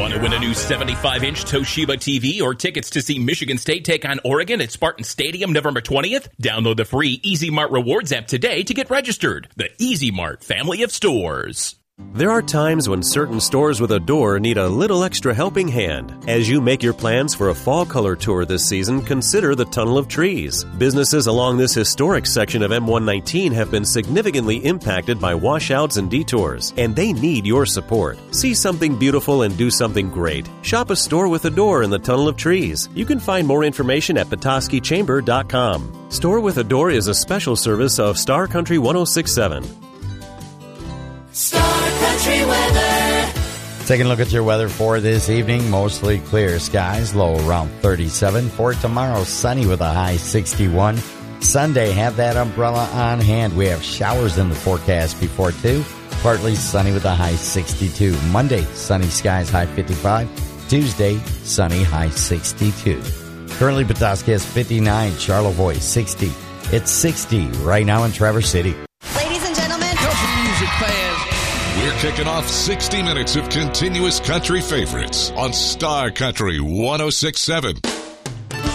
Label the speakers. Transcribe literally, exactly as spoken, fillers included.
Speaker 1: Want to win a new seventy-five inch Toshiba T V or tickets to see Michigan State take on Oregon at Spartan Stadium November twentieth? Download the free Easy Mart Rewards app today to get registered. The Easy Mart family of stores.
Speaker 2: There are times when certain stores with a door need a little extra helping hand. As you make your plans for a fall color tour this season, consider the Tunnel of Trees. Businesses along this historic section of M one nineteen have been significantly impacted by washouts and detours, and they need your support. See something beautiful and do something great. Shop a store with a door in the Tunnel of Trees. You can find more information at petoskey chamber dot com. Store with a Door is a special service of Star Country one oh six point seven.
Speaker 3: Star Country weather.
Speaker 4: Taking a look at your weather for this evening. Mostly clear skies, low around thirty-seven. For tomorrow, sunny with a high sixty-one. Sunday, have that umbrella on hand. We have showers in the forecast before two. Partly sunny with a high sixty-two. Monday, sunny skies, high fifty-five. Tuesday, sunny, high sixty-two. Currently, Petoskey has fifty-nine. Charlevoix, sixty. It's sixty right now in Traverse City.
Speaker 5: Ladies and gentlemen,
Speaker 6: country music fans.
Speaker 7: We're kicking off sixty minutes of continuous country favorites on Star Country one oh six point seven.